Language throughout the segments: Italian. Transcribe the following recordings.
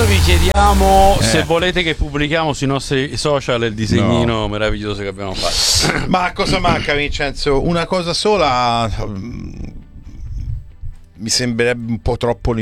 intanto vi chiediamo se volete che pubblichiamo sui nostri social il disegnino meraviglioso che abbiamo fatto. Ma cosa manca, Vincenzo? Una cosa sola. Mi sembrerebbe un po' troppo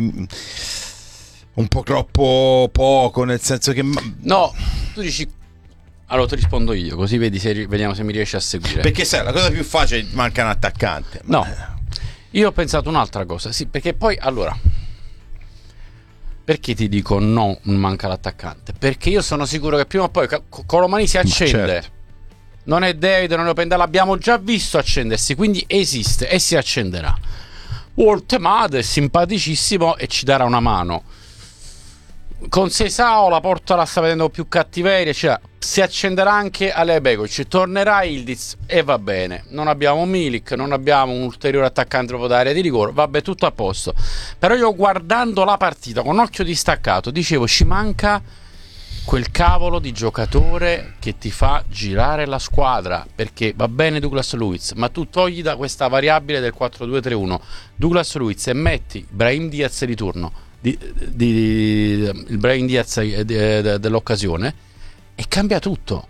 poco, nel senso che no, tu dici. Allora ti rispondo io, così vediamo se mi riesci a seguire. Perché sai, la cosa più facile, manca un attaccante. No, io ho pensato un'altra cosa, sì, perché poi allora, perché ti dico no, manca l'attaccante? Perché io sono sicuro che prima o poi Colomani si accende. Certo. Non è David, non è Openda, l'abbiamo già visto accendersi, quindi esiste e si accenderà. Woltemade è simpaticissimo e ci darà una mano. Con Seisao la porta la sta vedendo più cattiveria, cioè si accenderà anche Alekbegovic, tornerà Ildiz e va bene. Non abbiamo Milik, non abbiamo un ulteriore attaccante proprio d'area di rigore, vabbè, tutto a posto. Però io guardando la partita con occhio distaccato dicevo ci manca quel cavolo di giocatore che ti fa girare la squadra, perché va bene Douglas Luiz, ma tu togli da questa variabile del 4-2-3-1 Douglas Luiz e metti Brahim Diaz di turno, il Brahim Diaz dell'occasione, e cambia tutto.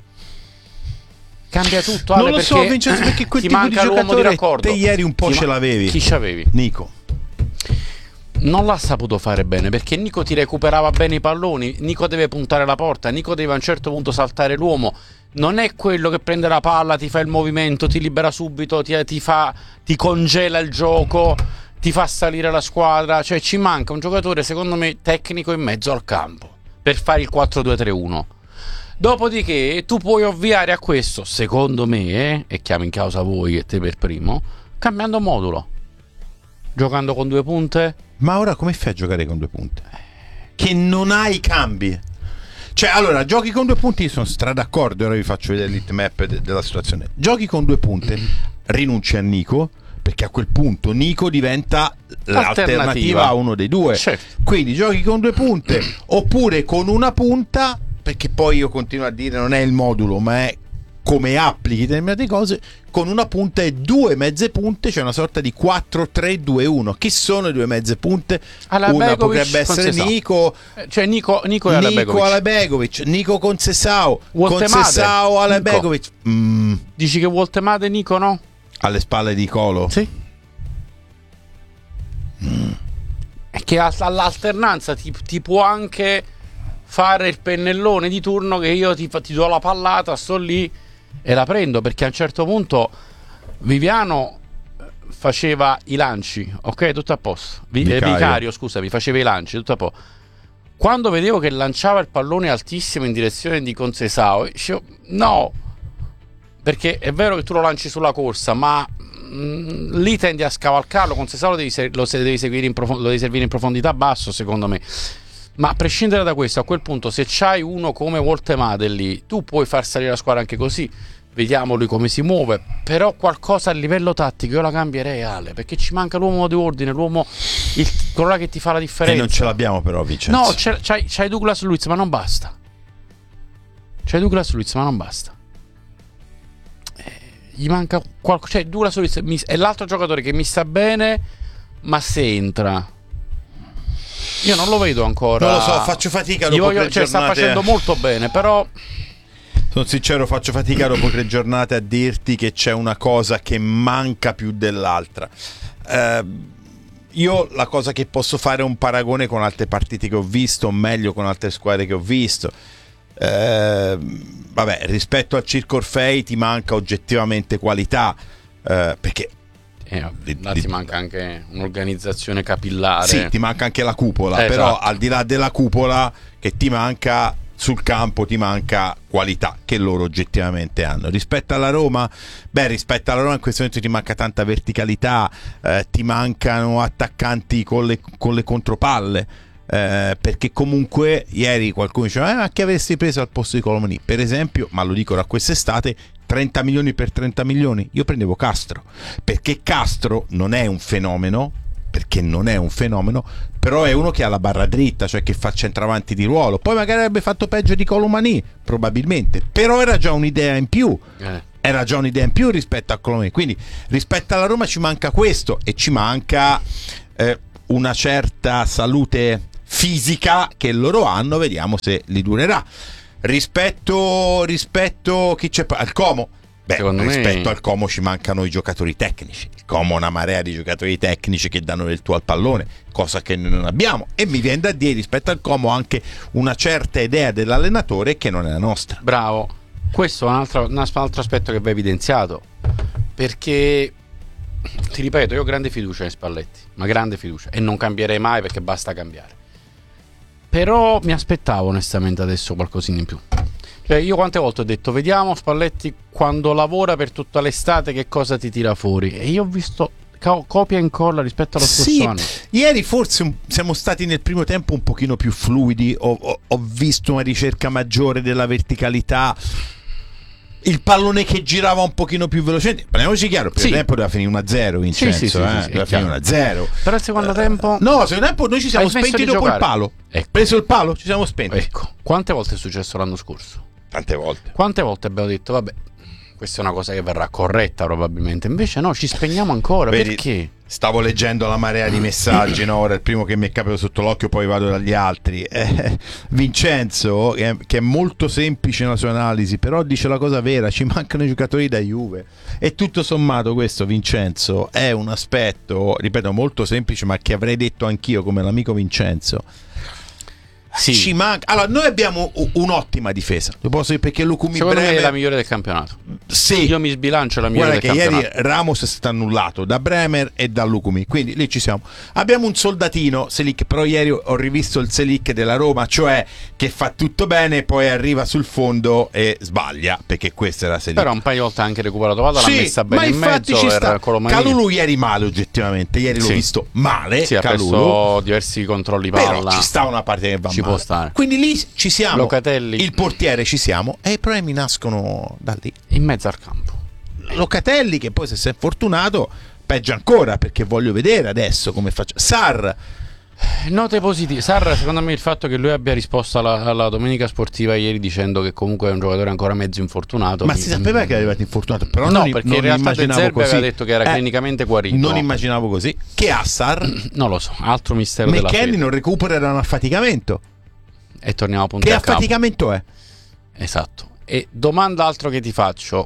Non lo so, Vincenzo, perché quel tipo di giocatore te ieri un po' ce l'avevi. Chi c'avevi? Nico. Non l'ha saputo fare bene, perché Nico ti recuperava bene i palloni, Nico deve puntare la porta, Nico deve a un certo punto saltare l'uomo. Non è quello che prende la palla, ti fa il movimento, ti libera subito, ti congela il gioco, ti fa salire la squadra. Cioè ci manca un giocatore, secondo me, tecnico in mezzo al campo per fare il 4-2-3-1. Dopodiché tu puoi ovviare a questo, secondo me, e chiamo in causa voi e te per primo, cambiando modulo, giocando con 2 punte. Ma ora come fai a giocare con 2 punte? Che non hai cambi. Cioè, allora, giochi con 2 punti, io sono d'accordo, ora vi faccio vedere l'hitmap della situazione. Giochi con 2 punte, rinunci a Nico, perché a quel punto Nico diventa l'alternativa a uno dei due. Certo. Quindi giochi con 2 punte, oppure con una punta, perché poi io continuo a dire non è il modulo, ma è come applichi determinate cose, con una punta e 2 mezze punte, cioè una sorta di 4-3-2-1. Chi sono le 2 mezze punte? Una potrebbe essere Nico, cioè Nico e Alekbegovic, Nico con Seisao, con Seisao Alekbegovic. Dici che Woltemade Nico no? Alle spalle di Colo? Sì. È che all'alternanza ti può anche fare il pennellone di turno, che io ti do la pallata, sto lì e la prendo, perché a un certo punto Viviano faceva i lanci, ok, tutto a posto. Vicario, scusami, faceva i lanci, tutto a posto. Quando vedevo che lanciava il pallone altissimo in direzione di Conceição, dicevo no, perché è vero che tu lo lanci sulla corsa, ma lì tendi a scavalcarlo. Conceição lo devi servire in profondità basso, secondo me. Ma a prescindere da questo, a quel punto, se c'hai uno come Woltemade lì, tu puoi far salire la squadra anche così. Vediamo lui come si muove. Però qualcosa a livello tattico io la cambierei, Ale, perché ci manca l'uomo di ordine, quello là che ti fa la differenza. E non ce l'abbiamo però, Vincenzo. No, c'hai Douglas Luiz, ma non basta. Gli manca qualcosa. Cioè Douglas Luiz è l'altro giocatore che mi sta bene, ma se entra, io non lo vedo ancora. Non lo so, faccio fatica dopo 3 giornate. Sta facendo molto bene, però sono sincero, faccio fatica dopo 3 giornate a dirti che c'è una cosa che manca più dell'altra. Io la cosa che posso fare è un paragone con altre partite che ho visto, o meglio con altre squadre che ho visto. Vabbè, rispetto al Circo Orfei ti manca oggettivamente qualità, perché ti manca anche un'organizzazione capillare. Sì, ti manca anche la cupola, però esatto. Al di là della cupola, che ti manca sul campo, ti manca qualità, che loro oggettivamente hanno. Rispetto alla Roma in questo momento ti manca tanta verticalità, ti mancano attaccanti con le contropalle, perché comunque ieri qualcuno diceva ma chi avresti preso al posto di Colomani, per esempio, ma lo dico da quest'estate, 30 milioni per 30 milioni, io prendevo Castro, perché Castro non è un fenomeno, però è uno che ha la barra dritta, cioè che fa centravanti di ruolo. Poi magari avrebbe fatto peggio di Colomani, probabilmente, però era già un'idea in più. Rispetto a Colomani. Quindi rispetto alla Roma ci manca questo, e ci manca una certa salute fisica che loro hanno, vediamo se li durerà. Rispetto chi c'è al Como? Rispetto al Como ci mancano i giocatori tecnici. Il Como ha una marea di giocatori tecnici che danno del tuo al pallone, cosa che noi non abbiamo, e mi viene da dire rispetto al Como anche una certa idea dell'allenatore che non è la nostra. Bravo, questo è un altro aspetto che va evidenziato, perché ti ripeto, io ho grande fiducia in Spalletti, ma grande fiducia, e non cambierei mai perché basta cambiare. Però mi aspettavo onestamente adesso qualcosina in più. Cioè, io quante volte ho detto vediamo Spalletti quando lavora per tutta l'estate che cosa ti tira fuori, e io ho visto copia e incolla rispetto allo scorso anno. Ieri forse siamo stati nel primo tempo un pochino più fluidi, ho visto una ricerca maggiore della verticalità, il pallone che girava un pochino più velocemente. Parliamoci chiaro, il primo tempo doveva finire 1-0 Vincenzo, doveva finire 1-0. Però il secondo tempo no, il secondo tempo noi ci siamo spenti dopo il palo. Preso il palo, ci siamo spenti. Ecco, quante volte è successo l'anno scorso? Tante volte. Quante volte abbiamo detto vabbè, questa è una cosa che verrà corretta probabilmente, invece no, ci spegniamo ancora. Vedi, perché? Stavo leggendo la marea di messaggi, no? Ora il primo che mi è capitato sotto l'occhio, poi vado dagli altri. Vincenzo, che è molto semplice nella sua analisi, però dice la cosa vera: ci mancano i giocatori da Juve. E tutto sommato questo, Vincenzo, è un aspetto, ripeto, molto semplice, ma che avrei detto anch'io come l'amico Vincenzo. Sì. Ci manca. Allora, noi abbiamo un'ottima difesa. Lo posso dire, perché Lucumi secondo me è la migliore del campionato. Sì. Io mi sbilancio la migliore del campionato. Guarda che ieri Ramos è stato annullato da Bremer e da Lucumi, quindi lì ci siamo. Abbiamo un soldatino, Selic, però ieri ho rivisto il Selic della Roma, cioè che fa tutto bene, poi arriva sul fondo e sbaglia, perché questa era Selic. Però un paio di volte ha anche recuperato palla, l'ha messa bene in mezzo ci per sta. Calulu ieri male, oggettivamente. Ieri l'ho visto male. Sì, ha preso diversi controlli palla. Però ci sta una parte che va ci male. Può stare. Quindi lì ci siamo. Locatelli. Il portiere ci siamo, e i problemi nascono da lì. In mezzo al campo. Locatelli, che poi se si è fortunato peggio ancora, perché voglio vedere adesso come faccio. Sarr, note positive. Sarr, secondo me il fatto che lui abbia risposto alla domenica sportiva ieri dicendo che comunque è un giocatore ancora mezzo infortunato. Ma si sapeva che era arrivato infortunato, però no, non, perché non in realtà De Zerbi aveva detto che era clinicamente guarito. Non immaginavo così. Che ha Sarr? Non lo so, altro mistero della McKennie non recupera da un affaticamento. E torniamo a punto che a capo. affaticamento è? Esatto. E domanda altro che ti faccio: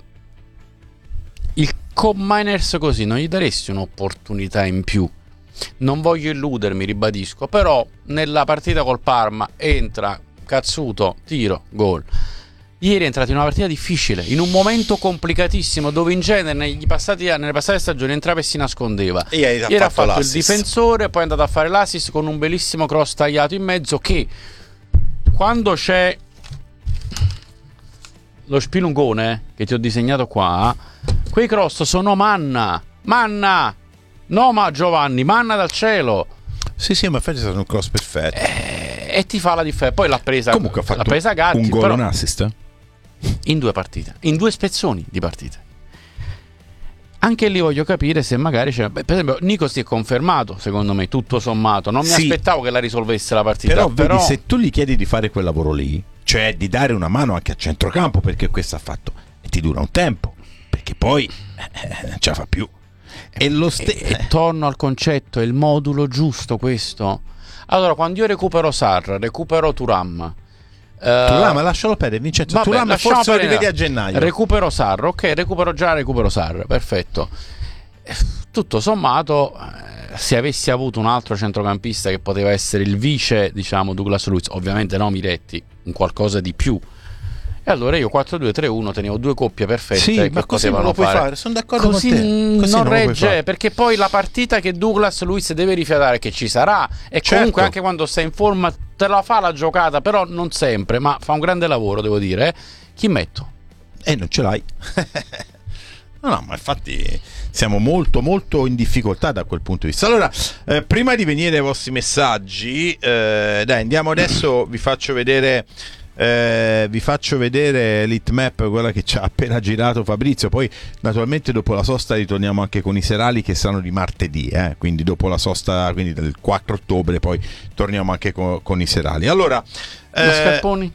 il Cominers così non gli daresti un'opportunità in più? Non voglio illudermi, ribadisco, però nella partita col Parma entra cazzuto, tiro, gol. Ieri è entrato in una partita difficile, in un momento complicatissimo, dove in genere nelle passate stagioni entrava e si nascondeva. Ieri ha fatto il difensore, poi è andato a fare l'assist con un bellissimo cross tagliato in mezzo, che quando c'è lo spilungone che ti ho disegnato qua, quei cross sono manna, no, ma Giovanni, manna dal cielo. Sì, ma infatti è stato un cross perfetto. E ti fa la differenza. Poi l'ha presa. Comunque ha fatto l'ha presa Gatti, un gol, però, un assist in 2 partite, in 2 spezzoni di partite. Anche lì voglio capire se magari c'è. Per esempio, Nico si è confermato, secondo me, tutto sommato. Non mi aspettavo che la risolvesse la partita. Però vedi, se tu gli chiedi di fare quel lavoro lì, cioè di dare una mano anche a centrocampo, perché questo ha fatto, e ti dura un tempo, perché poi non ce la fa più. E torno al concetto, è il modulo giusto questo. Allora, quando io recupero Sarr, recupero Thuram, lascialo perdere, Vincenzo. Thuram forse lo rivedi a gennaio. Recupero Sarr, ok, recupero Sarr, perfetto. Tutto sommato, se avessi avuto un altro centrocampista che poteva essere il vice, diciamo, Douglas Luiz, ovviamente no Miretti, un qualcosa di più, e allora io 4-2-3-1 tenevo 2 coppie perfette. Sì, che ma così non lo puoi fare. Sono d'accordo così con te. Così non regge, perché poi la partita che Douglas Luiz deve rifiatare, che ci sarà, e comunque anche quando sei in forma te la fa la giocata, però non sempre, ma fa un grande lavoro, devo dire. Chi metto? Non ce l'hai. No, ma infatti siamo molto molto in difficoltà da quel punto di vista. Allora, prima di venire ai vostri messaggi, dai, andiamo adesso, vi faccio vedere l'heatmap, quella che ci ha appena girato Fabrizio. Poi naturalmente dopo la sosta ritorniamo anche con i serali, che saranno di martedì, quindi dopo la sosta, quindi del 4 ottobre poi torniamo anche con i serali. Allora, Scarponi?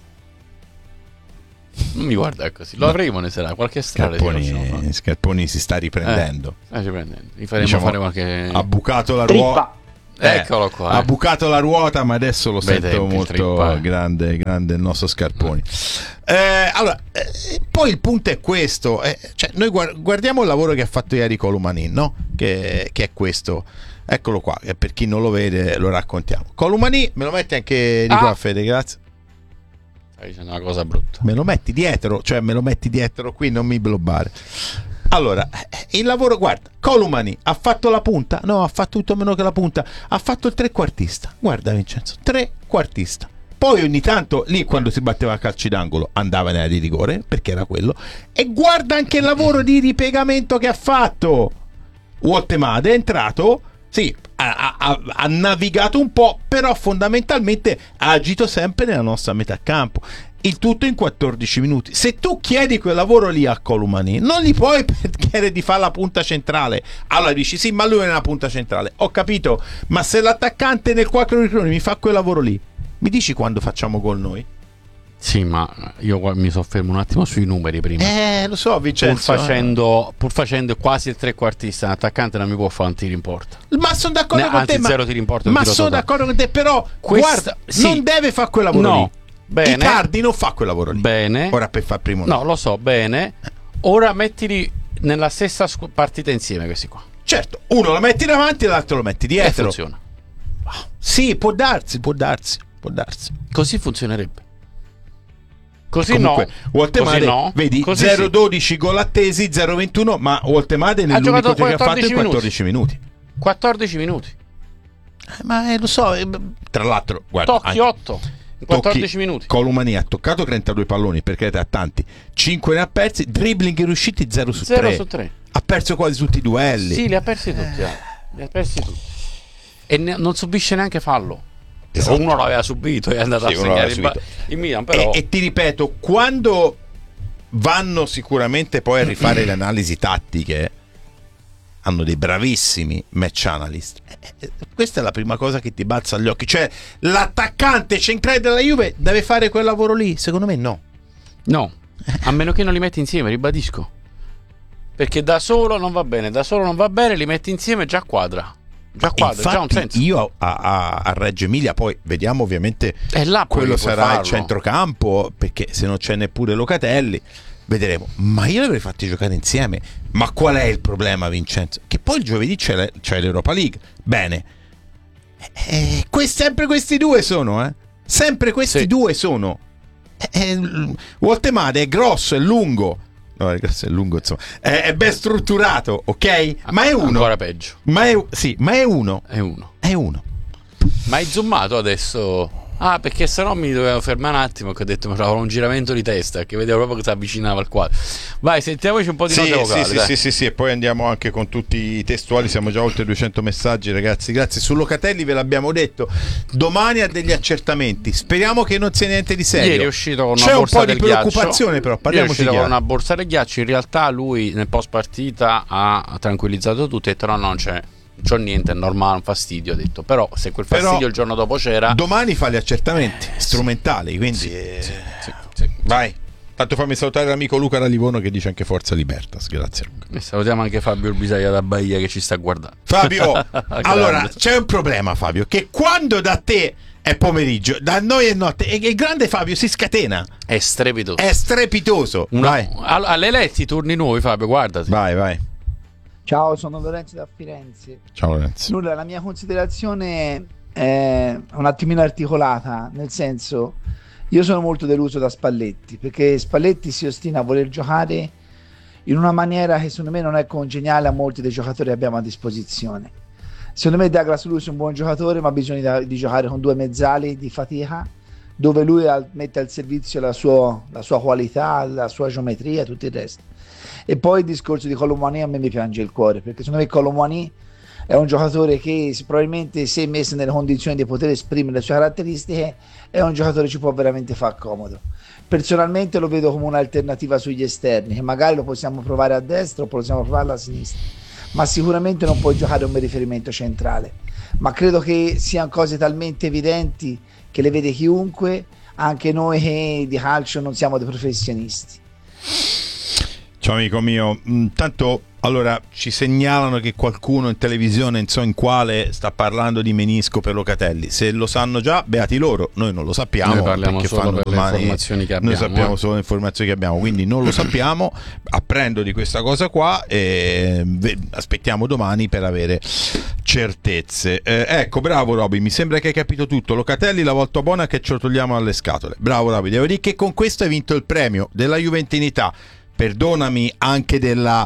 Non mi guarda così, lo avremo nei serali, qualche strada. Scarponi si sta riprendendo. Gli faremo fare qualche. Ha bucato la ruota. Eccolo qua. Ha bucato la ruota, ma adesso lo sento molto grande il nostro Scarponi. Allora, poi il punto è questo, cioè noi guardiamo il lavoro che ha fatto ieri Colomani, no? Che è questo. Eccolo qua, e per chi non lo vede lo raccontiamo. Colomani, me lo metti anche di qua, Fede, grazie. Stai dicendo una cosa brutta. Me lo metti dietro, qui, non mi blobbare. Allora, il lavoro, guarda, Colomani ha fatto la punta? No, ha fatto tutto meno che la punta. Ha fatto il trequartista. Guarda Vincenzo, trequartista. Poi ogni tanto, lì quando si batteva a calci d'angolo, andava nella di rigore, perché era quello. E guarda anche il lavoro di ripiegamento che ha fatto. Woltemade è entrato, sì, ha navigato un po', però fondamentalmente ha agito sempre nella nostra metà campo. Il tutto in 14 minuti. Se tu chiedi quel lavoro lì a Colomani, non gli puoi chiedere di fare la punta centrale. Allora dici sì, ma lui è nella punta centrale. Ho capito, ma se l'attaccante nel 4 mi fa quel lavoro lì, mi dici quando facciamo gol noi? Sì, ma io mi soffermo un attimo sui numeri prima. Lo so, Vincenzo. Pur facendo quasi il trequartista, un attaccante non mi può fare un tiro in porta. Ma sono d'accordo con te. Zero tiri in porta. Ma sono d'accordo con te, però guarda, sì, non deve fare quel lavoro lì. Bene. Icardi non fa quel lavoro lì. Bene. Ora per far primo. No, lo so, bene. Ora mettili nella stessa partita insieme questi qua. Certo, uno lo metti davanti e l'altro lo metti dietro. E funziona. Sì, può darsi. Così funzionerebbe. Così comunque, no. Woltemade, no. Vedi, così 0-12 sì. Gol attesi, 0-21, ma Woltemade nell'unico che ha fatto in 14 minuti. 14 minuti. Ma lo so, tra l'altro, guarda, tocchi 8 in 14 minuti. Colomani ha toccato 32 palloni, perché ha tanti, 5 ne ha persi, dribbling riusciti 0 su 3. Ha perso quasi tutti i duelli. Sì, li ha persi tutti. Li ha persi tutti. E non subisce neanche fallo. Esatto. Uno l'aveva subito e è andato a segnare il Milan, però. E ti ripeto, quando vanno sicuramente poi a rifare le analisi tattiche, hanno dei bravissimi match analyst. Questa è la prima cosa che ti balza agli occhi, cioè l'attaccante centrale della Juve deve fare quel lavoro lì. Secondo me no, a meno che non li metti insieme, ribadisco, perché da solo non va bene, li metti insieme, già quadra. Infatti, già un senso. Io a Reggio Emilia, poi vediamo ovviamente là quello sarà farlo. Il centrocampo, perché se non c'è neppure Locatelli vedremo, ma io li avrei fatti giocare insieme. Ma qual è il problema, Vincenzo? Che poi il giovedì c'è l'Europa League. Bene, sempre questi due sono, sempre questi due sono. Woltemade è grosso, è lungo. No, è lungo, insomma. È ben strutturato, ok? Ma è uno. Ancora peggio. Ma è uno. È uno. Ma hai zoomato adesso? Ah, perché sennò mi dovevo fermare un attimo, che ho detto mi trovavo un giramento di testa, che vedevo proprio che si avvicinava al quadro. Vai, sentiamoci un po' di note vocali. Sì, e poi andiamo anche con tutti i testuali, siamo già oltre 200 messaggi, ragazzi, grazie. Su Locatelli ve l'abbiamo detto, domani ha degli accertamenti, speriamo che non sia niente di serio. Ieri è uscito con una c'è borsa un po' di del preoccupazione ghiaccio. però, parliamoci chiaro. Con chiaro. una borsa del ghiaccio, in realtà lui nel post partita ha tranquillizzato tutti e ha detto no, non c'ho niente, è normale, un fastidio, ha detto, però se quel fastidio il giorno dopo c'era, domani fa gli accertamenti strumentali, quindi sì. Vai. Tanto fammi salutare l'amico Luca da Livorno che dice anche Forza Libertas, grazie Luca. E salutiamo anche Fabio Urbisaglia da Bahia che ci sta guardando. Fabio, allora c'è un problema, Fabio, che quando da te è pomeriggio, da noi è notte, e il grande Fabio si scatena, è strepitoso. Vai. Alle eletti turni nuovi, Fabio, guardati. Vai. Ciao, sono Lorenzo da Firenze. Ciao Lorenzo. Nulla, la mia considerazione è un attimino articolata, nel senso, io sono molto deluso da Spalletti, perché Spalletti si ostina a voler giocare in una maniera che secondo me non è congeniale a molti dei giocatori che abbiamo a disposizione. Secondo me Douglas Luiz è un buon giocatore, ma ha bisogno di giocare con due mezzali di fatica, dove lui mette al servizio la sua qualità, la sua geometria e tutto il resto. E poi il discorso di Colomani a me mi piange il cuore, perché secondo me Colomani è un giocatore che probabilmente, se messo nelle condizioni di poter esprimere le sue caratteristiche, è un giocatore che ci può veramente far comodo. Personalmente lo vedo come un'alternativa sugli esterni, che magari lo possiamo provare a destra o possiamo provarlo a sinistra, ma sicuramente non può giocare come riferimento centrale. Ma credo che siano cose talmente evidenti che le vede chiunque, anche noi che di calcio non siamo dei professionisti. Ciao amico mio, tanto allora ci segnalano che qualcuno in televisione, non so in quale, sta parlando di menisco per Locatelli. Se lo sanno già, beati loro, noi non lo sappiamo. Noi parliamo perché solo fanno per domani, le informazioni che abbiamo. noi sappiamo solo le informazioni che abbiamo, quindi non lo sappiamo. Apprendo di questa cosa qua e aspettiamo domani per avere certezze. Ecco, bravo Roby, mi sembra che hai capito tutto. Locatelli la volta buona che ce lo togliamo dalle scatole. Bravo Roby, devo dire che con questo hai vinto il premio della Juventinità. Perdonami anche della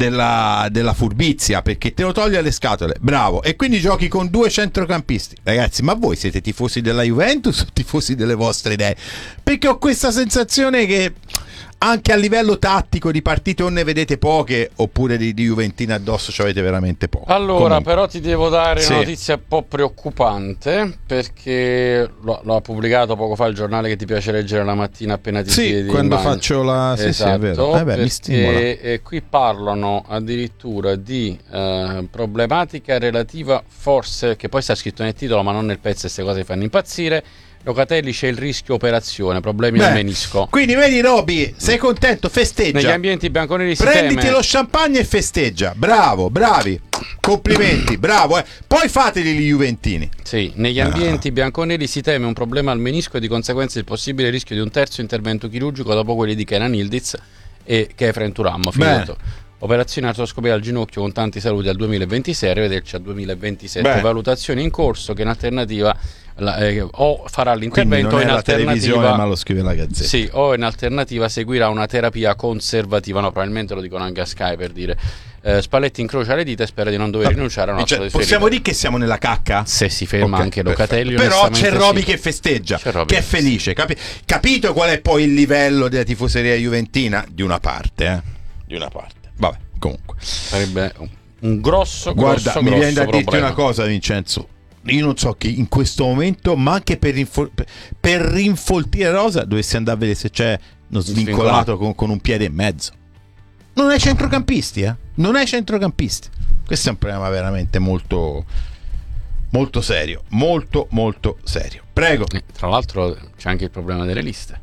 furbizia, perché te lo togli alle scatole, bravo. E quindi giochi con 2 centrocampisti. Ragazzi, ma voi siete tifosi della Juventus o tifosi delle vostre idee? Perché ho questa sensazione che anche a livello tattico di partite o ne vedete poche, oppure di Juventina addosso ci avete veramente poco. Allora, comunque, però ti devo dare sì, una notizia un po' preoccupante, perché l'ha pubblicato poco fa il giornale che ti piace leggere la mattina appena ti sì, siedi quando in bagno. faccio la... Sì, sì, è vero. Mi stimola. E qui parlano addirittura di problematica relativa, forse, che poi sta scritto nel titolo ma non nel pezzo, queste cose fanno impazzire. Locatelli, c'è il rischio operazione, problemi al menisco. Quindi vedi Roby, sei contento, festeggia. Negli ambienti bianconeri si prenditi teme... lo champagne e festeggia. Bravo, bravi, complimenti, bravo. Poi fateli gli juventini. Sì, negli ambienti bianconeri si teme un problema al menisco e di conseguenza il possibile rischio di un terzo intervento chirurgico dopo quelli di Kenan Yildiz e Kefren Turam. Operazione artroscopia al ginocchio con tanti saluti al 2026, arrivederci al 2027. Beh. Valutazioni in corso che in alternativa o farà l'intervento non o è in la alternativa televisione, ma lo scrive la Gazzetta. sì, o in alternativa seguirà una terapia conservativa. No, probabilmente lo dicono anche a Sky per dire. Spalletti incrocia le dita e spera di non dover rinunciare a una Cioè, possiamo dire che siamo nella cacca? se si ferma anche Locatelli. Però c'è Roby sì, che festeggia, c'è Roby che è felice. Capito qual è poi il livello della tifoseria juventina? Di una parte, Di una parte. Vabbè, comunque sarebbe un grosso guarda, mi viene da dirti problema. una cosa, Vincenzo. Io non so che in questo momento, ma anche per rinfoltire Rosa, dovessi andare a vedere se c'è uno svincolato con un piede in mezzo. Non hai centrocampisti, Non hai centrocampisti. Questo è un problema veramente molto molto serio, molto molto serio. Prego. Tra l'altro c'è anche il problema delle liste,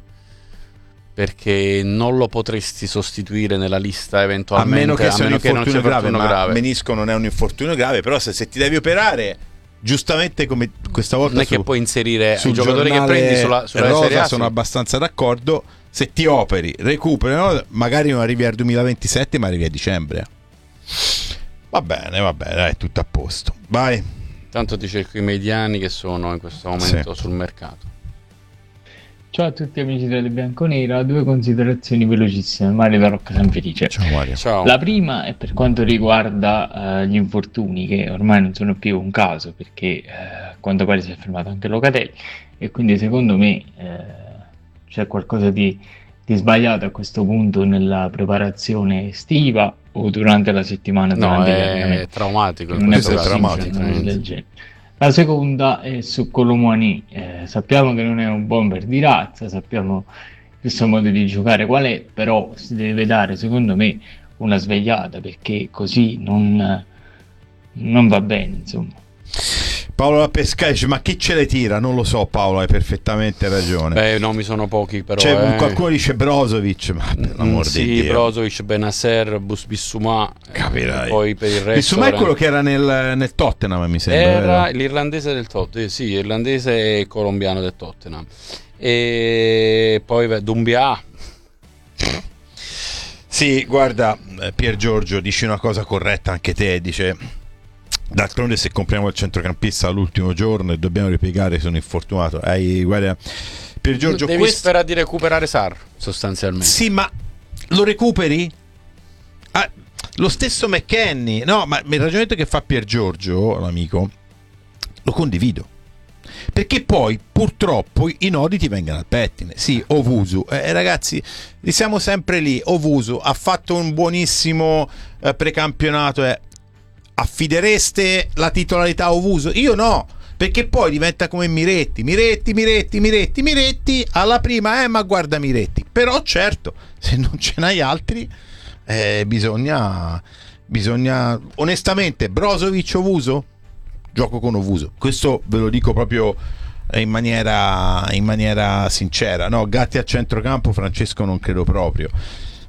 perché non lo potresti sostituire nella lista eventualmente, a meno che sia un infortunio grave, grave. Menisco non è un infortunio grave, però se ti devi operare, giustamente come questa volta non è che puoi inserire i giocatori che giornale prendi sulla Rosa, Serie A. sono abbastanza d'accordo. Se ti operi, recuperi, no? Magari non arrivi al 2027, ma arrivi a dicembre. Va bene, è tutto a posto. Vai. Tanto ti cerco i mediani che sono in questo momento sul mercato. Ciao a tutti amici delle Bianconera, 2 considerazioni velocissime. Mario da Rocca San Felice. Ciao Mario. Ciao. La prima è per quanto riguarda gli infortuni, che ormai non sono più un caso, perché a quanto pare si è fermato anche Locatelli, e quindi secondo me c'è qualcosa di sbagliato a questo punto nella preparazione estiva o durante la settimana durante gli è allenamenti. traumatico. Non è traumatico. del genere. La seconda è su Colomani. Sappiamo che non è un bomber di razza, sappiamo il suo modo di giocare qual è, però si deve dare secondo me una svegliata, perché così non va bene, insomma. Paolo La Pesca dice: ma chi ce le tira? Non lo so, Paolo, hai perfettamente ragione. Beh, nomi sono pochi, però. Qualcuno dice Brozovic, ma per l'amor di Dio. Sì, Brozovic, Benasser, Bissouma. Capirai. Poi per il resto. Bissouma è quello che era nel Tottenham, mi sembra. Era vero? l'irlandese del Tottenham, sì, irlandese e colombiano del Tottenham. E poi Doumbia. Sì, guarda, Pier Giorgio, dici una cosa corretta anche te, dice: d'altronde se compriamo il centrocampista all'ultimo giorno e dobbiamo ripiegare, sono infortunato. Guarda, Pier Giorgio, devi sperare di recuperare Sarr, sostanzialmente. Sì, ma lo recuperi? Lo stesso McKennie. No, ma il ragionamento che fa Pier Giorgio, l'amico, lo condivido. Perché poi purtroppo i nodi ti vengono al pettine. Sì, Owusu, ragazzi, siamo sempre lì. Owusu ha fatto un buonissimo precampionato. Affidereste la titolarità a Owusu? Io no, perché poi diventa come Miretti, alla prima, ma guarda Miretti. Però certo, se non ce n'hai altri, bisogna onestamente, Brozovic, Owusu, gioco con Owusu. Questo ve lo dico proprio in maniera sincera, no? Gatti a centrocampo, Francesco non credo proprio.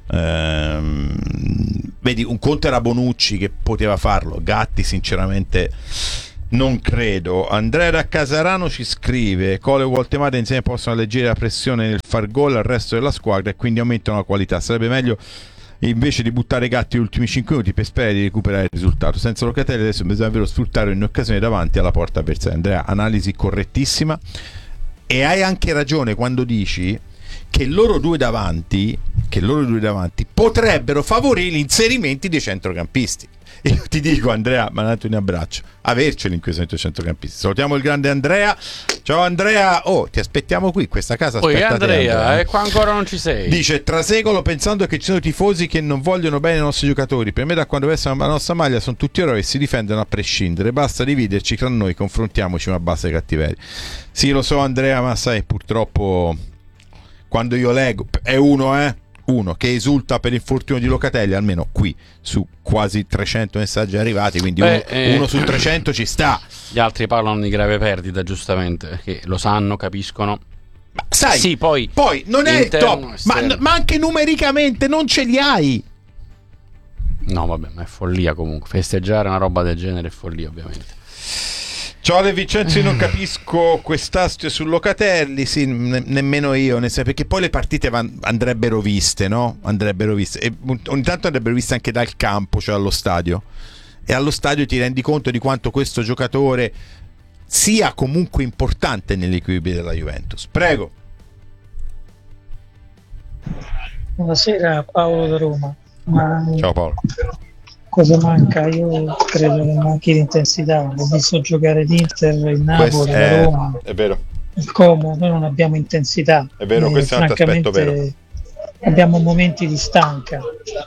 Vedi, un conto era Bonucci che poteva farlo, Gatti sinceramente non credo. Andrea da Casarano ci scrive: Cole e Woltemade insieme possono alleggerire la pressione nel far gol al resto della squadra e quindi aumentano la qualità. Sarebbe meglio invece di buttare Gatti gli ultimi 5 minuti per sperare di recuperare il risultato. Senza Locatelli adesso bisogna davvero sfruttare ogni occasione davanti alla porta avversaria. Andrea, analisi correttissima, e hai anche ragione quando dici che loro due davanti potrebbero favorire gli inserimenti dei centrocampisti. Io ti dico, Andrea, mandate un abbraccio, averceli in questo momento centrocampisti. Salutiamo il grande Andrea. Ciao Andrea, ti aspettiamo qui, questa casa aspetta Andrea, qua ancora non ci sei. Dice: trasecolo pensando che ci sono tifosi che non vogliono bene i nostri giocatori. Per me, da quando vestono la nostra maglia, sono tutti eroi e si difendono a prescindere. Basta dividerci tra noi, confrontiamoci, ma basta i cattiveri. Sì, lo so Andrea, ma sai, purtroppo quando io leggo è uno che esulta per l'infortunio di Locatelli, almeno qui su quasi 300 messaggi arrivati, quindi uno su 300 ci sta. Gli altri parlano di grave perdita, giustamente, perché lo sanno, capiscono. Ma sai, sì, poi non è il top, ma anche numericamente non ce li hai. No, vabbè, ma è follia comunque. Festeggiare una roba del genere è follia, ovviamente. Ciao Ale Vincenzi, non capisco quest'astio su Locatelli. Sì, nemmeno io, perché poi le partite andrebbero viste, no? Andrebbero viste, e ogni tanto andrebbero viste anche dal campo, cioè allo stadio, e allo stadio ti rendi conto di quanto questo giocatore sia comunque importante nell'equilibrio della Juventus. Prego. Buonasera, Paolo da Roma. Ciao Paolo. Cosa manca? Io credo che manchi l'intensità. Ho visto giocare l'Inter, il Napoli, la Roma, è vero, il Como. Noi non abbiamo intensità. È vero, questo è un altro aspetto vero. Abbiamo momenti di stanca.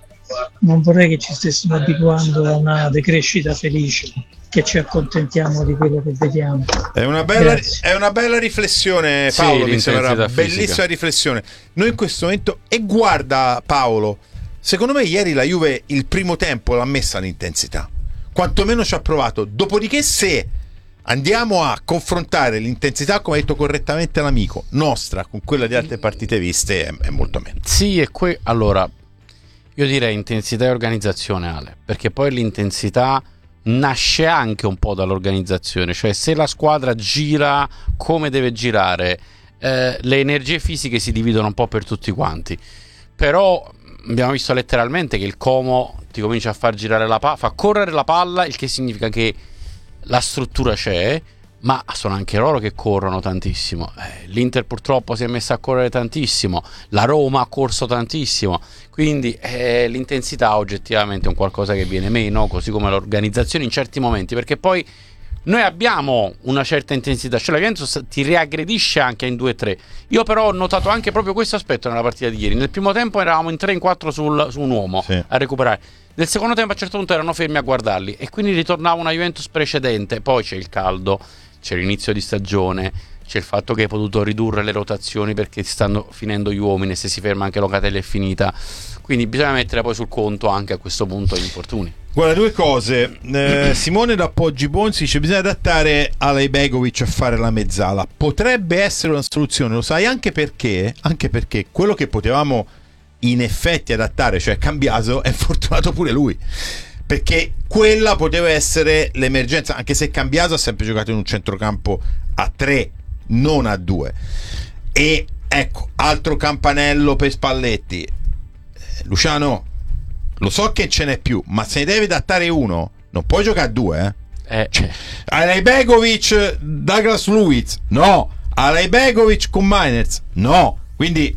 Non vorrei che ci stessimo abituando a una decrescita felice, che ci accontentiamo di quello che vediamo. È una bella riflessione, Paolo. Sì, mi sembra una bellissima riflessione. Noi in questo momento, e guarda Paolo, secondo me ieri la Juve il primo tempo l'ha messa l'intensità, quantomeno ci ha provato. Dopodiché, se andiamo a confrontare l'intensità, come ha detto correttamente l'amico, nostra con quella di altre partite viste, è molto meno. Sì, allora io direi intensità e organizzazione, Ale, perché poi l'intensità nasce anche un po' dall'organizzazione, cioè se la squadra gira come deve girare, le energie fisiche si dividono un po' per tutti quanti. Però abbiamo visto letteralmente che il Como ti comincia a far girare la palla, fa correre la palla, il che significa che la struttura c'è, ma sono anche loro che corrono tantissimo. L'Inter purtroppo si è messa a correre tantissimo, la Roma ha corso tantissimo, quindi l'intensità oggettivamente è un qualcosa che viene meno, così come l'organizzazione in certi momenti, perché poi noi abbiamo una certa intensità, cioè la Juventus ti riaggredisce anche in 2-3. Io però ho notato anche proprio questo aspetto nella partita di ieri. Nel primo tempo eravamo in 3-4 su un uomo, sì, a recuperare. Nel secondo tempo a un certo punto erano fermi a guardarli e quindi ritornava una Juventus precedente. Poi c'è il caldo, c'è l'inizio di stagione, c'è il fatto che hai potuto ridurre le rotazioni perché stanno finendo gli uomini, se si ferma anche Locatelli è finita. Quindi bisogna mettere poi sul conto anche a questo punto gli infortuni. Guarda, due cose. Simone da Poggi Bonzi dice: bisogna adattare Alay Begovic a fare la mezzala. Potrebbe essere una soluzione, lo sai, anche perché quello che potevamo in effetti adattare, cioè Cambiaso, è fortunato pure lui, perché quella poteva essere l'emergenza, anche se Cambiaso ha sempre giocato in un centrocampo a 3, non a 2. E ecco, altro campanello per Spalletti. Luciano, lo so che ce n'è più, ma se ne deve adattare uno, non puoi giocare a 2, Alay Begovic, Douglas Luiz, no. Alay Begovic con Mainz, no. Quindi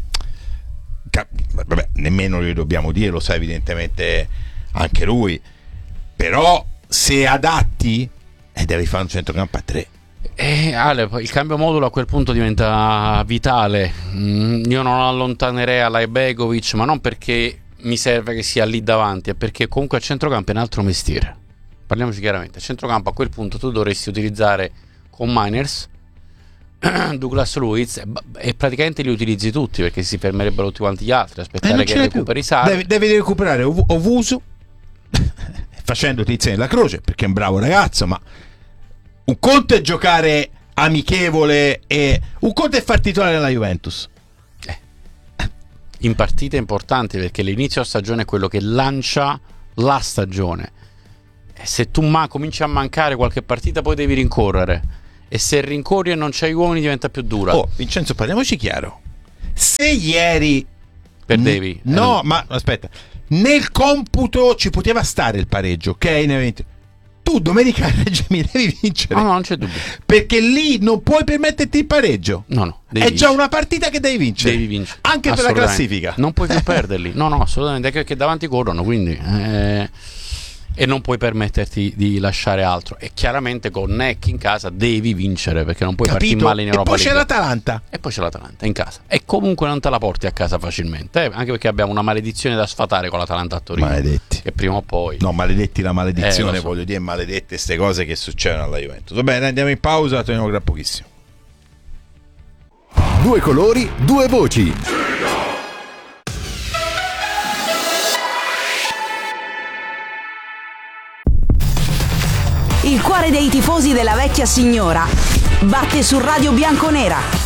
vabbè, nemmeno li dobbiamo dire, lo sa evidentemente anche lui, però se adatti devi fare un centrocampo a 3. Ale, il cambio modulo a quel punto diventa vitale. Io non allontanerei Alay Begovic, ma non perché mi serve che sia lì davanti, è perché comunque a centrocampo è un altro mestiere. Parliamoci chiaramente, a centrocampo a quel punto tu dovresti utilizzare con Mainz, Douglas Luiz, e praticamente li utilizzi tutti, perché si fermerebbero tutti quanti gli altri, aspettare che recuperi Sarri. Devi recuperare Ovusu facendoti insieme la croce, perché è un bravo ragazzo, ma un conto è giocare amichevole e un conto è far titolare nella Juventus. in partite importanti, perché l'inizio stagione è quello che lancia la stagione. E se tu cominci a mancare qualche partita, poi devi rincorrere, e se rincorri e non c'hai uomini diventa più dura. Vincenzo, parliamoci chiaro, se ieri perdevi, no, ma aspetta, nel computo ci poteva stare il pareggio, ok, in evento. Tu domenica a Reggio Emilia devi vincere. No, non c'è dubbio. Perché lì non puoi permetterti il pareggio. No, è già una partita che devi vincere. Devi vincere. Anche per la classifica. Non puoi più perderli. No, assolutamente, perché davanti corrono, quindi e non puoi permetterti di lasciare altro. E chiaramente con Neck in casa devi vincere, perché non puoi farti male in Europa League. E poi c'è l'Atalanta in casa. E comunque non te la porti a casa facilmente, anche perché abbiamo una maledizione da sfatare con l'Atalanta a Torino. Maledetti. Che prima o poi. No, maledetti la maledizione, so. voglio dire, maledette queste cose che succedono alla Juventus. Va bene, andiamo in pausa, torniamo tra pochissimo. Due colori, due voci. Il cuore dei tifosi della vecchia signora batte su Radio Bianconera.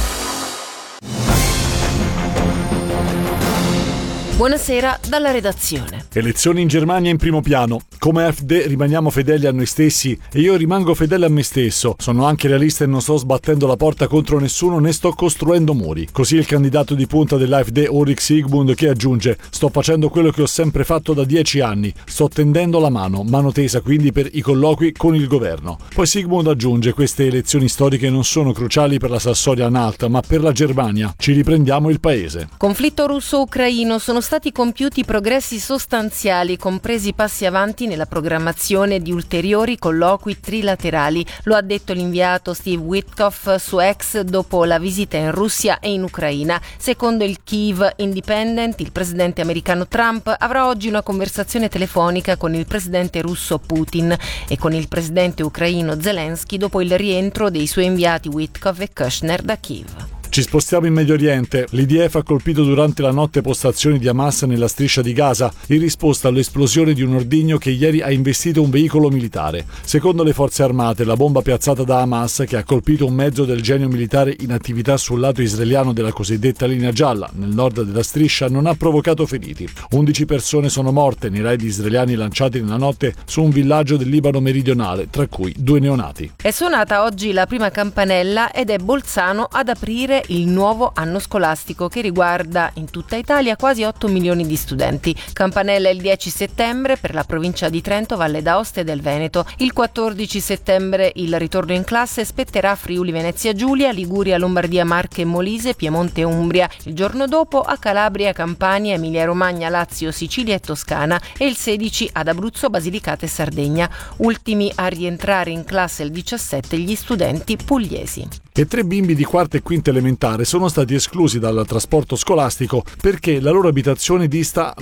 Buonasera dalla redazione. Elezioni in Germania in primo piano. Come AfD rimaniamo fedeli a noi stessi e io rimango fedele a me stesso. Sono anche realista e non sto sbattendo la porta contro nessuno né sto costruendo muri. Così il candidato di punta dell'AfD Ulrich Sigmund, che aggiunge: sto facendo quello che ho sempre fatto da 10 anni. Sto tendendo la mano tesa quindi per i colloqui con il governo. Poi Sigmund aggiunge: queste elezioni storiche non sono cruciali per la Sassonia-Anhalt ma per la Germania. Ci riprendiamo il paese. Conflitto russo-ucraino. Sono stati compiuti progressi sostanziali, compresi passi avanti nella programmazione di ulteriori colloqui trilaterali. Lo ha detto l'inviato Steve Witkoff su X dopo la visita in Russia e in Ucraina. Secondo il Kyiv Independent, il presidente americano Trump avrà oggi una conversazione telefonica con il presidente russo Putin e con il presidente ucraino Zelensky dopo il rientro dei suoi inviati Witkoff e Kushner da Kiev. Ci spostiamo in Medio Oriente. L'IDF ha colpito durante la notte postazioni di Hamas nella striscia di Gaza in risposta all'esplosione di un ordigno che ieri ha investito un veicolo militare. Secondo le forze armate, la bomba piazzata da Hamas, che ha colpito un mezzo del genio militare in attività sul lato israeliano della cosiddetta linea gialla, nel nord della striscia, non ha provocato feriti. 11 persone sono morte nei raid israeliani lanciati nella notte su un villaggio del Libano meridionale, tra cui 2 neonati. È suonata oggi la prima campanella ed è Bolzano ad aprire il nuovo anno scolastico che riguarda in tutta Italia quasi 8 milioni di studenti. Campanella il 10 settembre per la provincia di Trento, Valle d'Aosta e del Veneto. Il 14 settembre il ritorno in classe spetterà a Friuli Venezia Giulia, Liguria, Lombardia, Marche e Molise, Piemonte e Umbria. Il giorno dopo a Calabria, Campania, Emilia Romagna, Lazio, Sicilia e Toscana e il 16 ad Abruzzo, Basilicata e Sardegna. Ultimi a rientrare in classe il 17 gli studenti pugliesi. E 3 bimbi di quarta e quinta elementare sono stati esclusi dal trasporto scolastico perché la loro abitazione dista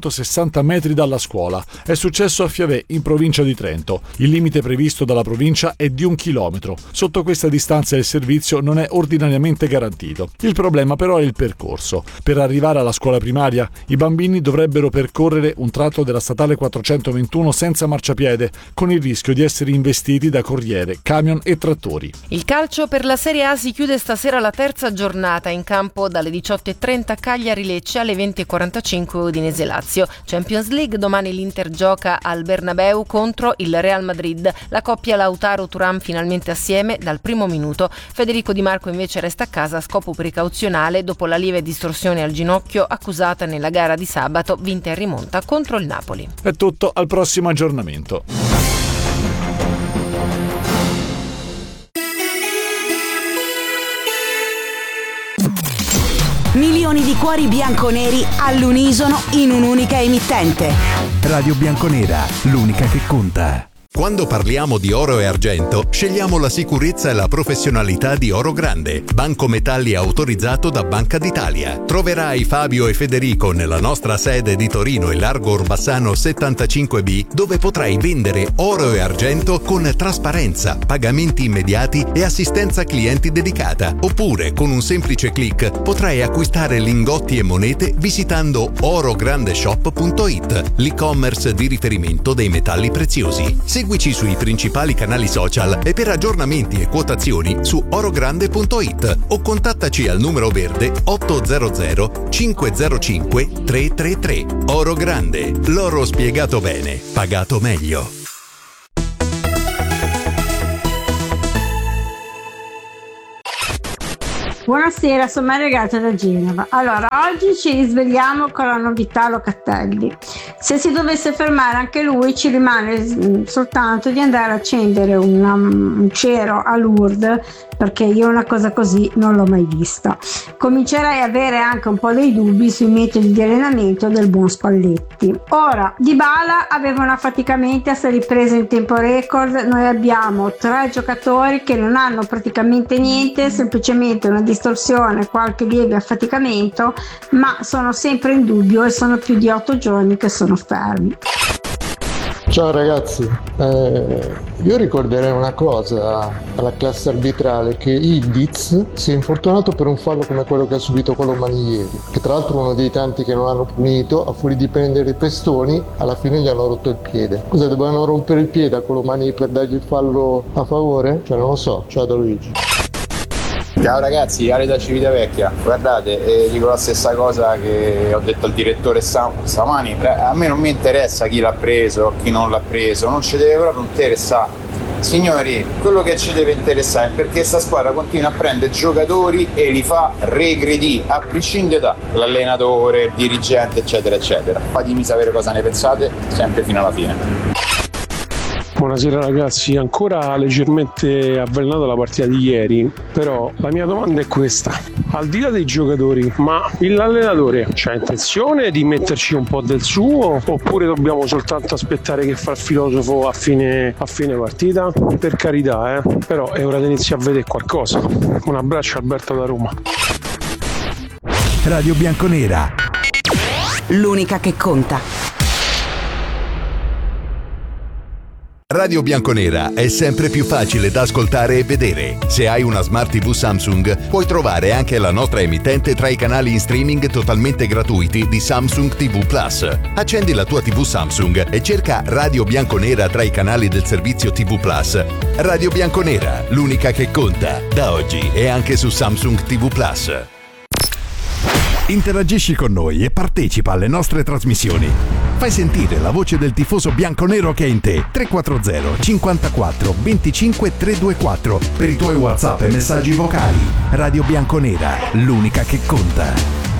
960 metri dalla scuola. È successo a Fiavè, in provincia di Trento. Il limite previsto dalla provincia è di 1 chilometro. Sotto questa distanza il servizio non è ordinariamente garantito. Il problema però è il percorso. Per arrivare alla scuola primaria, i bambini dovrebbero percorrere un tratto della statale 421 senza marciapiede, con il rischio di essere investiti da corriere, camion e trattori. Il calcio per la Serie A si chiude stasera la terza giornata, in campo dalle 18.30 Cagliari-Lecce alle 20.45 Udinese-Lazio. Champions League, domani l'Inter gioca al Bernabeu contro il Real Madrid. La coppia Lautaro-Thuram finalmente assieme dal primo minuto. Federico Di Marco invece resta a casa a scopo precauzionale dopo la lieve distorsione al ginocchio accusata nella gara di sabato vinta in rimonta contro il Napoli. È tutto, al prossimo aggiornamento. Milioni di cuori bianconeri all'unisono in un'unica emittente. Radio Bianconera, l'unica che conta. Quando parliamo di oro e argento, scegliamo la sicurezza e la professionalità di Oro Grande, banco metalli autorizzato da Banca d'Italia. Troverai Fabio e Federico nella nostra sede di Torino in Largo Orbassano 75B, dove potrai vendere oro e argento con trasparenza, pagamenti immediati e assistenza clienti dedicata. Oppure, con un semplice click, potrai acquistare lingotti e monete visitando orograndeshop.it, l'e-commerce di riferimento dei metalli preziosi. Seguici sui principali canali social e per aggiornamenti e quotazioni su orogrande.it o contattaci al numero verde 800 505 333. Oro Grande, l'oro spiegato bene, pagato meglio. Buonasera, sono Maria Gata da Genova. Allora, oggi ci risvegliamo con la novità Locatelli. Se si dovesse fermare anche lui, ci rimane soltanto di andare a accendere un cero a Lourdes, perché io una cosa così non l'ho mai vista. Comincerei a avere anche un po' dei dubbi sui metodi di allenamento del buon Spalletti. Ora, Dybala aveva una fatica mente a essere ripresa in tempo record. Noi abbiamo 3 giocatori che non hanno praticamente niente, semplicemente una distorsione, qualche lieve affaticamento, ma sono sempre in dubbio e sono più di 8 giorni che sono fermi. Ciao ragazzi, io ricorderei una cosa alla classe arbitrale, che Ildiz si è infortunato per un fallo come quello che ha subito Colomani ieri, che tra l'altro è uno dei tanti che non hanno punito, a fuori di prendere i pestoni alla fine gli hanno rotto il piede. Cosa, dovevano rompere il piede a Colomani per dargli il fallo a favore? Cioè non lo so. Ciao da Luigi. Ciao ragazzi, Ale da Civitavecchia. Guardate, dico la stessa cosa che ho detto al direttore stamani. A me non mi interessa chi l'ha preso, chi non l'ha preso, non ci deve proprio interessare. Signori, quello che ci deve interessare è perché sta squadra continua a prendere giocatori e li fa regredire, a prescindere dall'allenatore, il dirigente, eccetera, eccetera. Fatemi sapere cosa ne pensate, sempre fino alla fine. Buonasera ragazzi, ancora leggermente avvelenata la partita di ieri, però la mia domanda è questa: al di là dei giocatori, ma l'allenatore c'ha intenzione di metterci un po' del suo, oppure dobbiamo soltanto aspettare che fa il filosofo a fine partita? Per carità, però è ora di iniziare a vedere qualcosa. Un abbraccio, Alberto da Roma. Radio Bianconera, l'unica che conta. Radio Bianconera è sempre più facile da ascoltare e vedere. Se hai una Smart TV Samsung, puoi trovare anche la nostra emittente tra i canali in streaming totalmente gratuiti di Samsung TV Plus. Accendi la tua TV Samsung e cerca Radio Bianconera tra i canali del servizio TV Plus. Radio Bianconera, l'unica che conta, da oggi e anche su Samsung TV Plus. Interagisci con noi e partecipa alle nostre trasmissioni. Fai sentire la voce del tifoso bianconero che è in te. 340 54 25 324 per i tuoi WhatsApp e messaggi vocali. Radio Bianconera, l'unica che conta.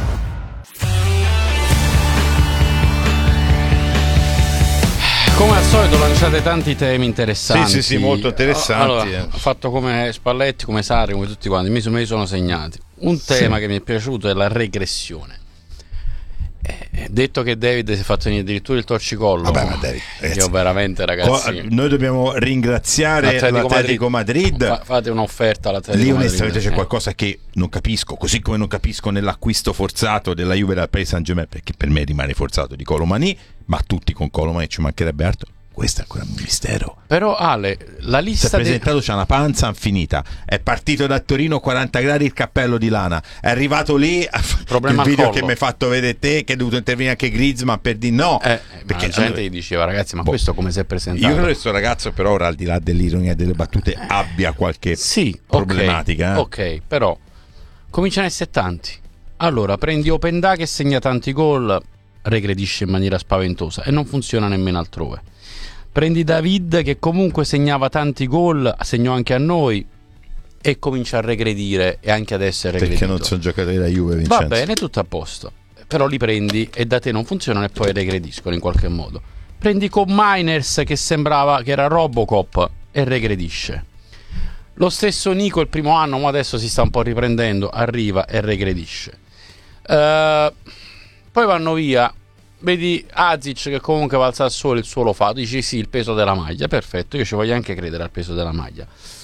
Come al solito lanciate tanti temi interessanti. Sì, molto interessanti. Allora, ho fatto come Spalletti, come Sarri, come tutti quanti, me li sono segnati. Un tema che mi è piaciuto è la regressione. Detto che David si è fatto venire addirittura il torcicollo. Vabbè, ma David, io veramente, ragazzi, noi dobbiamo ringraziare l'Atletico Madrid. Fate un'offerta all'Atletico lì Madrid. onestamente c'è qualcosa che non capisco, così come non capisco nell'acquisto forzato della Juve dal Paris Saint-Germain, perché per me rimane forzato, di Colomani, ma tutti con Colomani ci mancherebbe altro. Questo è ancora un mistero. Però Ale, la lista si è presentato, c'ha una panza infinita, è partito da Torino 40 gradi, il cappello di lana, è arrivato lì problema il video al collo. che mi hai fatto vedere te, che è dovuto intervenire anche Griezmann per dire no, perché la gente gli diceva ragazzi ma questo come si è presentato? Io credo che questo ragazzo però ora, al di là dell'ironia e delle battute, abbia qualche problematica. Ok, però cominciano a essere tanti. Allora prendi Openda che segna tanti gol, regredisce in maniera spaventosa e non funziona nemmeno altrove. Prendi David che comunque segnava tanti gol, segnò anche a noi e comincia a regredire e anche ad essere regredito. Perché non sono giocatori da Juve, Vincenzo. Va bene, tutto a posto. Però li prendi e da te non funzionano e poi regrediscono in qualche modo. Prendi con Miners che sembrava che era Robocop e regredisce. Lo stesso Nico il primo anno, ma adesso si sta un po' riprendendo, arriva e regredisce. Poi vanno via. Vedi Azic che comunque va al Sassuolo, il suo lo fa. Dici sì, il peso della maglia, perfetto, io ci voglio anche credere al peso della maglia.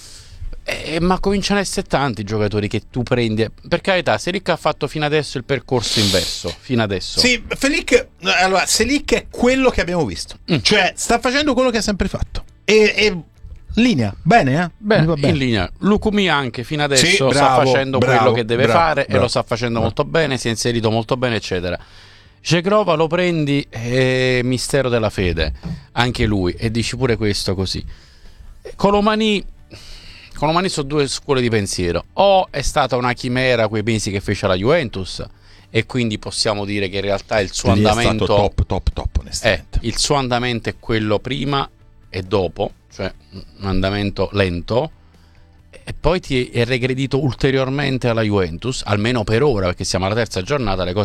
Ma cominciano ad essere tanti i giocatori che tu prendi. Per carità, Selic ha fatto fino adesso il percorso inverso. Fino adesso. Sì, Selic è quello che abbiamo visto. Cioè, sta facendo quello che ha sempre fatto. E linea, bene, bene. In linea. Lukumi anche fino adesso sta facendo quello che deve fare e lo sta facendo molto bene, si è inserito molto bene, eccetera. Cegrova lo prendi, mistero della fede, anche lui, e dici pure questo così. Colomani sono due scuole di pensiero. O è stata una chimera quei mesi che fece la Juventus, e quindi possiamo dire che in realtà il suo andamento è stato top onestamente. Il suo andamento è quello prima e dopo, cioè un andamento lento, e poi ti è regredito ulteriormente alla Juventus, almeno per ora, perché siamo alla terza giornata, le cose